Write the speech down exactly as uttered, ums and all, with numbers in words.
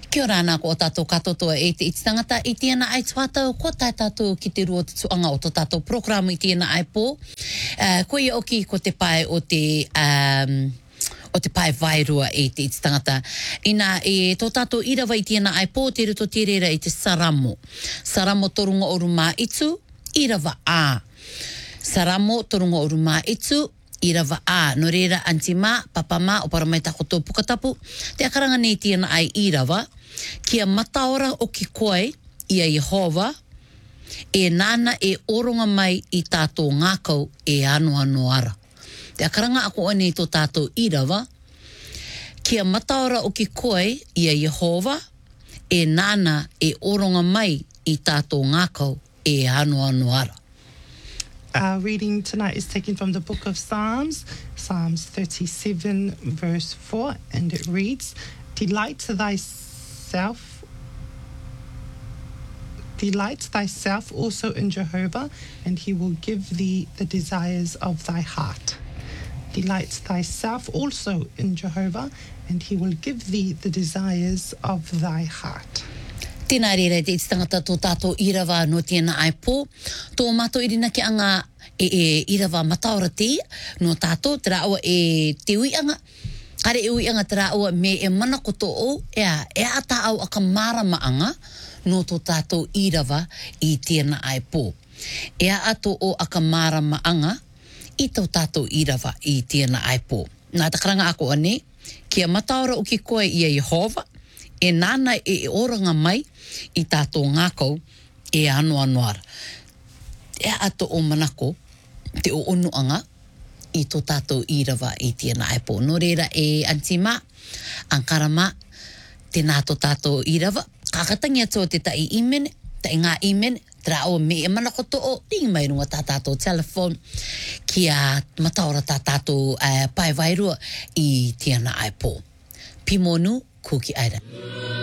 Kia ora nā ko o tātou katotoa e te iti tangata i tēnā ai tuatau ko tai tātou ki te rua te tuanga o tō tātou programu i tēnā ai pō. Uh, ko ia oki ko te pai o te... Um, o te pai vairua e te iti tangata. Ina e tō tātou irawa i tēnā ai pō te ruto te rera i te saramo. Saramo torunga o rumā itu, irawa ā. Saramo torunga o rumā itu, irawa ā. No reira anti mā, papa mā, o paramai tako tō pukatapu. Te akaranga nei tēnā ai irawa, kia mataora o ki koe, ia Jehova, e nāna e oronga mai i tātou ngākau e anu anu ara. Te akaranga ako ane i tō tātou irawa, kia mataora o ki koe, ia Jehova, e nāna e oronga mai i tātou ngākau e anu anu ara. Our reading tonight is taken from the book of Psalms, Psalms thirty-seven, verse four, and it reads, Delight thyself, delight thyself also in Jehovah, and he will give thee the desires of thy heart. Delight thyself also in Jehovah, and he will give thee the desires of thy heart. Tēnā reira te iti tangata tō tātou irawa no tēnā ai pō. Tō mātou irina ki anga e, e irawa mataora te no tātou, te rāua e te ui anga. Kare e ui anga te rāua me e mana koto o, ea, e ata au aka marama anga no tō tātou irawa i tēnā ai pō. Ea ato o aka marama anga i tō tātou irawa i tēnā ai pō. Nā takaranga ako ane, kia mataora o ki koe ia Jehova, e nāna e oranga mai i tātou ngākau e anu anuara. E ato o manako, te o onuanga i tō tātou irawa i tēnā ai pō. No reira e antima, ankarama, tēnā tō tātou irawa. Kakatangi ato te tai imene, tai ngā imene, tra o me e mana koto o, ringi mai runga tā tātou telefon, kia mataora tā tātou uh, pai vairua i tēnā ai pō. Pimonu, kuki aira.